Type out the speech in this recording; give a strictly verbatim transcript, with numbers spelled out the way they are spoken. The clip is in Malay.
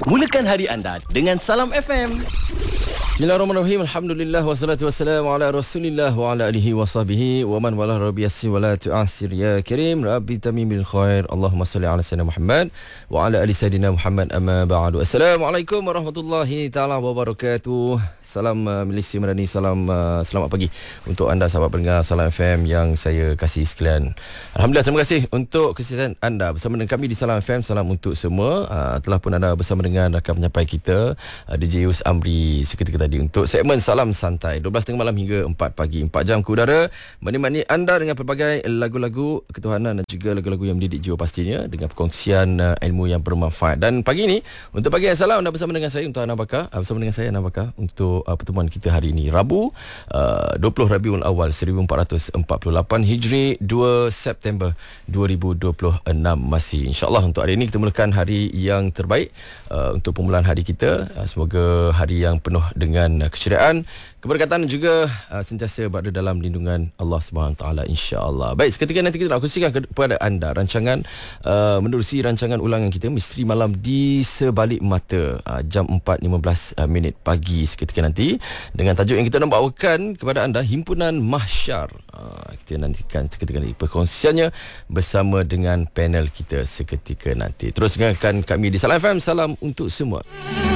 Mulakan hari anda dengan Salam F M. Bismillahirrahmanirrahim. Alhamdulillah wassalatu wassalamu ala Rasulillah wa ala alihi wa sahbihi wa man wala rabbi yassir wa la tu'assir ya karim rabbi tamim bil khair. Allahumma salli ala sayyidina Muhammad wa ala ali sayyidina Muhammad amma ba'du. Assalamualaikum warahmatullahi taala wabarakatuh. Salam uh, Malaysia Madani, salam uh, selamat pagi untuk anda sahabat pendengar Salam F M yang saya kasih sekalian. Alhamdulillah, terima kasih untuk kesihatan anda bersama dengan kami di Salam F M. Salam untuk semua. Uh, telah pun anda bersama dengan rakan penyampai kita uh, D J Yus Amri seketika tadi untuk segmen Salam Santai dua belas tiga puluh malam hingga empat pagi. empat jam ke udara menemani anda dengan pelbagai lagu-lagu ketuhanan dan juga lagu-lagu yang mendidik jiwa pastinya, dengan perkongsian uh, ilmu yang bermanfaat. Dan pagi ini untuk pagi yang salam anda bersama dengan saya untuk Ana Bakar, uh, bersama dengan saya Ana Bakar untuk uh, pertemuan kita hari ini Rabu uh, dua puluh Rabiul Awal seribu empat ratus empat puluh lapan Hijri, dua September dua ribu dua puluh enam. Masih insya-Allah untuk hari ini kita mulakan hari yang terbaik uh, untuk permulaan hari kita. Uh, semoga hari yang penuh dengan keceriaan, keberkatan dan juga uh, sentiasa berada dalam lindungan Allah Subhanahu Wa Taala, insya-Allah. Baik, seketika nanti kita nak kongsikan kepada anda rancangan uh, menerusi rancangan ulangan kita Misteri Malam di Sebalik Mata, uh, jam empat lima belas uh, minit pagi seketika nanti, dengan tajuk yang kita nak bawakan kepada anda, Himpunan Mahsyar. Uh, kita nantikan seketika nanti perkongsiannya bersama dengan panel kita seketika nanti. Terus dengarkan kami di Salam F M. Salam untuk semua.